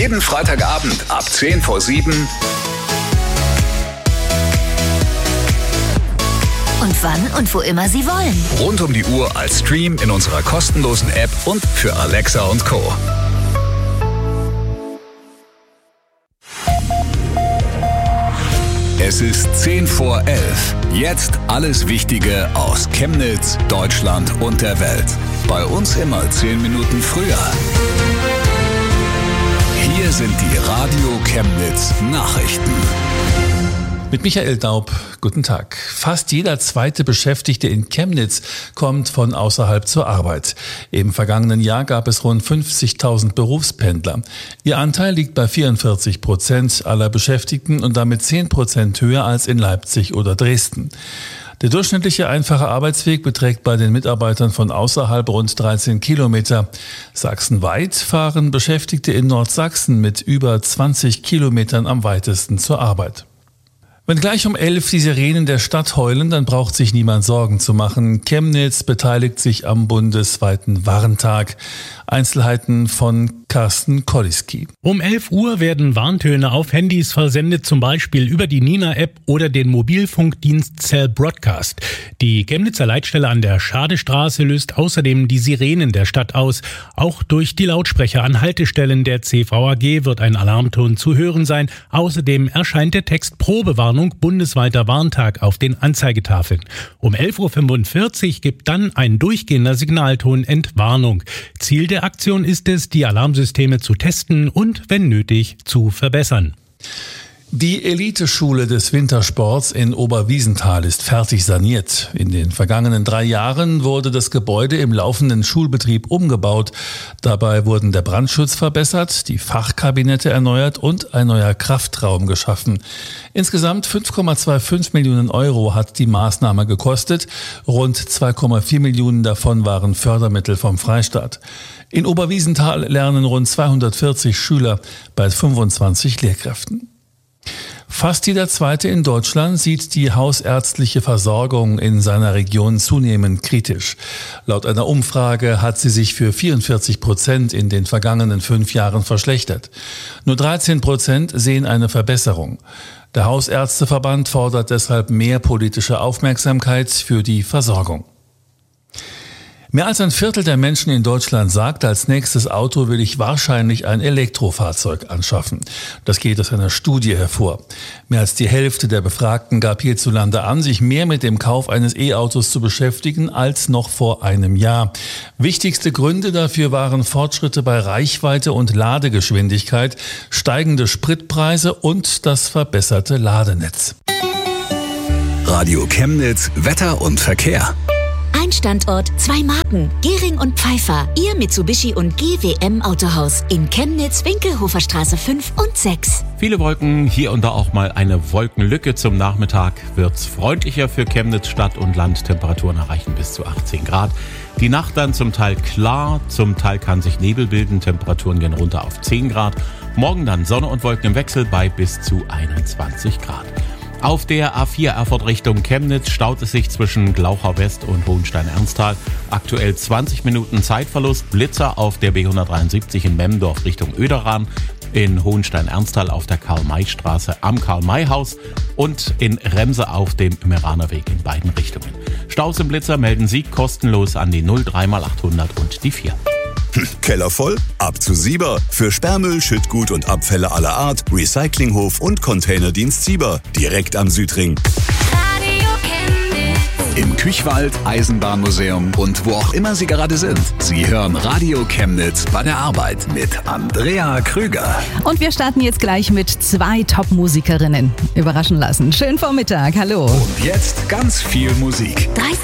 Jeden Freitagabend ab 6:50. Und wann und wo immer Sie wollen. Rund um die Uhr als Stream in unserer kostenlosen App und für Alexa und Co. Es ist 10:11. Jetzt alles Wichtige aus Chemnitz, Deutschland und der Welt. Bei uns immer 10 Minuten früher. Hier sind die Radio Chemnitz Nachrichten. Mit Michael Daub, guten Tag. Fast jeder zweite Beschäftigte in Chemnitz kommt von außerhalb zur Arbeit. Im vergangenen Jahr gab es rund 50.000 Berufspendler. Ihr Anteil liegt bei 44% aller Beschäftigten und damit 10% höher als in Leipzig oder Dresden. Der durchschnittliche einfache Arbeitsweg beträgt bei den Mitarbeitern von außerhalb rund 13 Kilometer. Sachsenweit fahren Beschäftigte in Nordsachsen mit über 20 Kilometern am weitesten zur Arbeit. Wenn gleich um 11 die Sirenen der Stadt heulen, dann braucht sich niemand Sorgen zu machen. Chemnitz beteiligt sich am bundesweiten Warntag. Einzelheiten von Carsten Koliski. Um 11 Uhr werden Warntöne auf Handys versendet, zum Beispiel über die Nina-App oder den Mobilfunkdienst Cell Broadcast. Die Chemnitzer Leitstelle an der Schadestraße löst außerdem die Sirenen der Stadt aus. Auch durch die Lautsprecher an Haltestellen der CVAG wird ein Alarmton zu hören sein. Außerdem erscheint der Text Probewarnung bundesweiter Warntag auf den Anzeigetafeln. Um 11:45 Uhr gibt dann ein durchgehender Signalton Entwarnung. Ziel der Aktion ist es, die Alarmsysteme zu testen und, wenn nötig, zu verbessern. Die Eliteschule des Wintersports in Oberwiesenthal ist fertig saniert. In den vergangenen 3 Jahren wurde das Gebäude im laufenden Schulbetrieb umgebaut. Dabei wurden der Brandschutz verbessert, die Fachkabinette erneuert und ein neuer Kraftraum geschaffen. Insgesamt 5,25 Millionen Euro hat die Maßnahme gekostet. Rund 2,4 Millionen davon waren Fördermittel vom Freistaat. In Oberwiesenthal lernen rund 240 Schüler bei 25 Lehrkräften. Fast jeder Zweite in Deutschland sieht die hausärztliche Versorgung in seiner Region zunehmend kritisch. Laut einer Umfrage hat sie sich für 44% in den vergangenen 5 Jahren verschlechtert. Nur 13% sehen eine Verbesserung. Der Hausärzteverband fordert deshalb mehr politische Aufmerksamkeit für die Versorgung. Mehr als ein Viertel der Menschen in Deutschland sagt, als nächstes Auto will ich wahrscheinlich ein Elektrofahrzeug anschaffen. Das geht aus einer Studie hervor. Mehr als die Hälfte der Befragten gab hierzulande an, sich mehr mit dem Kauf eines E-Autos zu beschäftigen als noch vor einem Jahr. Wichtigste Gründe dafür waren Fortschritte bei Reichweite und Ladegeschwindigkeit, steigende Spritpreise und das verbesserte Ladenetz. Radio Chemnitz, Wetter und Verkehr. Ein Standort, 2 Marken. Gehring und Pfeiffer. Ihr Mitsubishi und GWM Autohaus. In Chemnitz, Winkelhofer Straße 5 und 6. Viele Wolken, hier und da auch mal eine Wolkenlücke. Zum Nachmittag wird's freundlicher für Chemnitz, Stadt und Land. Temperaturen erreichen bis zu 18 Grad. Die Nacht dann zum Teil klar, zum Teil kann sich Nebel bilden. Temperaturen gehen runter auf 10 Grad. Morgen dann Sonne und Wolken im Wechsel bei bis zu 21 Grad. Auf der A4 Erfurt Richtung Chemnitz staut es sich zwischen Glauchau West und Hohenstein-Ernsthal. Aktuell 20 Minuten Zeitverlust. Blitzer auf der B173 in Memmendorf Richtung Oederan. In Hohenstein-Ernsthal auf der Karl-May-Straße am Karl-May-Haus und in Remse auf dem Meranerweg in beiden Richtungen. Staus im Blitzer melden Sie kostenlos an die 03x800 und die 4. Keller voll? Ab zu Sieber. Für Sperrmüll, Schüttgut und Abfälle aller Art, Recyclinghof und Containerdienst Sieber. Direkt am Südring. Radio Chemnitz. Im Küchwald, Eisenbahnmuseum und wo auch immer Sie gerade sind. Sie hören Radio Chemnitz bei der Arbeit mit Andrea Krüger. Und wir starten jetzt gleich mit 2 Top-Musikerinnen. Überraschen lassen. Schönen Vormittag, hallo. Und jetzt ganz viel Musik. 30